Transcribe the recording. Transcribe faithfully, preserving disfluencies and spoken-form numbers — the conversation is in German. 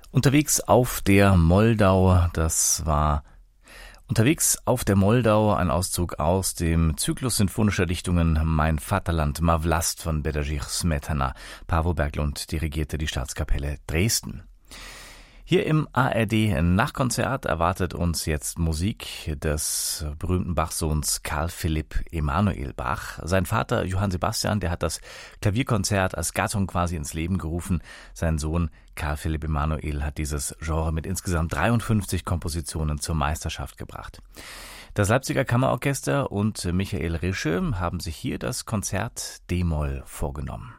Unterwegs auf der Moldau, das war Unterwegs auf der Moldau, ein Auszug aus dem Zyklus sinfonischer Dichtungen Mein Vaterland, Ma Vlast von Bedřich Smetana. Paavo Berglund dirigierte die Staatskapelle Dresden. Hier im A R D Nachkonzert erwartet uns jetzt Musik des berühmten Bach-Sohns Carl Philipp Emanuel Bach. Sein Vater Johann Sebastian, der hat das Klavierkonzert als Gattung quasi ins Leben gerufen. Sein Sohn Carl Philipp Emanuel hat dieses Genre mit insgesamt dreiundfünfzig Kompositionen zur Meisterschaft gebracht. Das Leipziger Kammerorchester und Michael Rische haben sich hier das Konzert D-Moll vorgenommen.